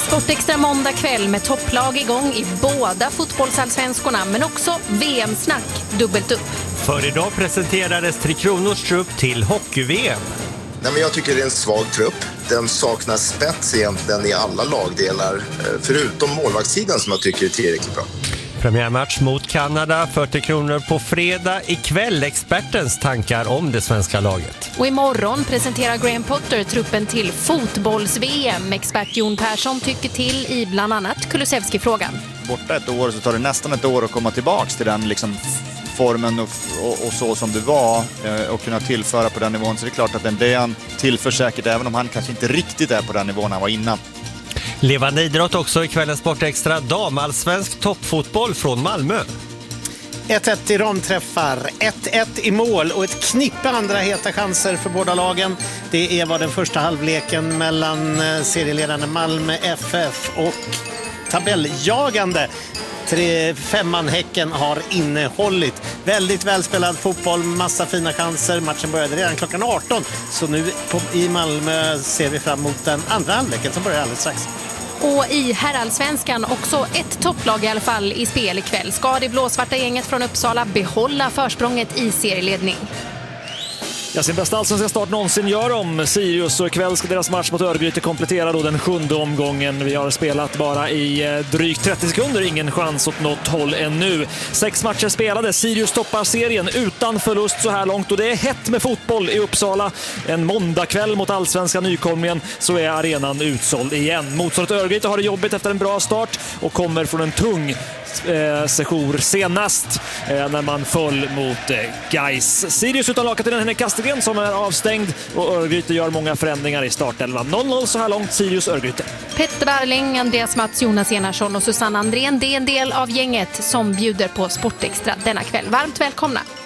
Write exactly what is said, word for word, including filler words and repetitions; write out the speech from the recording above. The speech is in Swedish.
Sportextra måndag kväll med topplag igång i båda fotbollsallsvenskorna, men också V M-snack dubbelt upp. För idag presenterades Tre Kronors trupp till hockey-V M. Nej, men jag tycker det är en svag trupp. Den saknar spets egentligen i alla lagdelar, förutom målvaktssidan som jag tycker är tillräckligt bra. Premiärmatch mot Kanada, fyrtio kronor på fredag. Ikväll expertens tankar om det svenska laget. Och imorgon presenterar Graham Potter truppen till fotbolls-V M. Expert Jon Persson tycker till i bland annat Kulusevski-frågan. Borta ett år så tar det nästan ett år att komma tillbaka till den liksom formen och, och, och så som det var eh, och kunna tillföra på den nivån. Så det är klart att den det han tillför säkert, även om han kanske inte riktigt är på den nivån han var innan. Levande idrott också i kvällens Sportextra. Damallsvensk toppfotboll från Malmö. ett ett i ramträffar, ett ett i mål och ett knippe andra heta chanser för båda lagen. Det är vad den första halvleken mellan serieledarna Malmö F F och tabelljagande Tre, femman Häcken har innehållit. Väldigt välspelad fotboll, massa fina chanser. Matchen började redan klockan arton. Så nu på, i Malmö ser vi fram emot den andra halvleken som börjar alldeles strax. Och i herrallsvenskan också ett topplag i alla fall i spel ikväll. Ska det blåsvarta gänget från Uppsala behålla försprånget i serieledning? Ja, sin bästa allsvenska start någonsin gör de Sirius, och ikväll ska deras match mot Örgryte komplettera då den sjunde omgången. Vi har spelat bara i drygt trettio sekunder, ingen chans åt något håll ännu. Sex matcher spelade, Sirius toppar serien utan förlust så här långt, och det är hett med fotboll i Uppsala. En måndagkväll mot allsvenska nykomlingen så är arenan utsåld igen. Motståndet Örgryte har det jobbigt efter en bra start och kommer från en tung Eh, sejour senast eh, när man föll mot eh, Gais. Sirius utan lagkaptenen Henrik Kastegren som är avstängd, och Örgryte gör många förändringar i startelvan. noll noll så här långt, Sirius Örgryte. Petter Barling, Andreas Mats, Jonas Enarsson och Susanne Andrén, det är en del av gänget som bjuder på Sportextra denna kväll. Varmt välkomna!